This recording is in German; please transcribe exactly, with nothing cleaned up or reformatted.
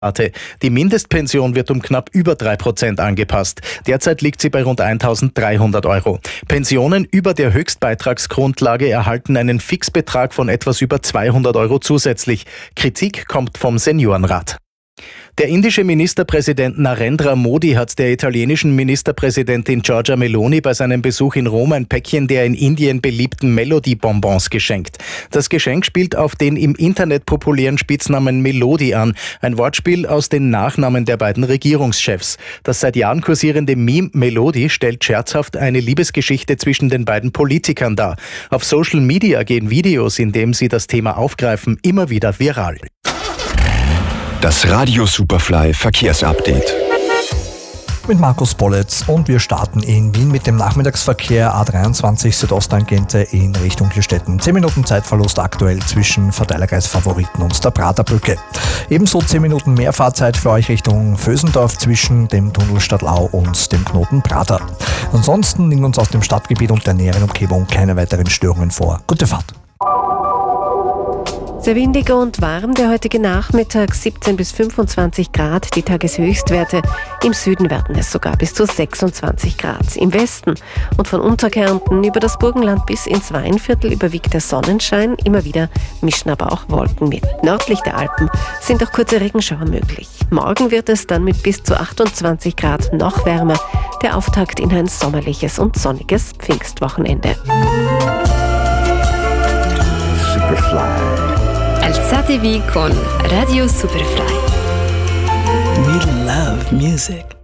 Die Mindestpension wird um knapp über drei Prozent angepasst. Derzeit liegt sie bei rund eintausenddreihundert Euro. Pensionen über der Höchstbeitragsgrundlage erhalten einen Fixbetrag von etwas über zweihundert Euro zusätzlich. Kritik kommt vom Seniorenrat. Der indische Ministerpräsident Narendra Modi hat der italienischen Ministerpräsidentin Giorgia Meloni bei seinem Besuch in Rom ein Päckchen der in Indien beliebten Melody-Bonbons geschenkt. Das Geschenk spielt auf den im Internet populären Spitznamen Melody an, ein Wortspiel aus den Nachnamen der beiden Regierungschefs. Das seit Jahren kursierende Meme Melody stellt scherzhaft eine Liebesgeschichte zwischen den beiden Politikern dar. Auf Social Media gehen Videos, in denen sie das Thema aufgreifen, immer wieder viral. Das Radio Superfly Verkehrsupdate. Mit Markus Bolletz und wir starten in Wien mit dem Nachmittagsverkehr A dreiundzwanzig Südosttangente in Richtung Klierstetten. zehn Minuten Zeitverlust aktuell zwischen Verteilerkreis Favoriten und der Praterbrücke. Ebenso zehn Minuten mehr Fahrzeit für euch Richtung Vösendorf zwischen dem Tunnel Stadtlau und dem Knoten Prater. Ansonsten liegen uns aus dem Stadtgebiet und der näheren Umgebung keine weiteren Störungen vor. Gute Fahrt! Sehr windig und warm der heutige Nachmittag, siebzehn bis fünfundzwanzig Grad, die Tageshöchstwerte. Im Süden werden es sogar bis zu sechsundzwanzig Grad. Im Westen und von Unterkärnten über das Burgenland bis ins Weinviertel überwiegt der Sonnenschein. Immer wieder mischen aber auch Wolken mit. Nördlich der Alpen sind auch kurze Regenschauer möglich. Morgen wird es dann mit bis zu achtundzwanzig Grad noch wärmer. Der Auftakt in ein sommerliches und sonniges Pfingstwochenende. Superfly. Alzatevi con Radio Superfly. We love music.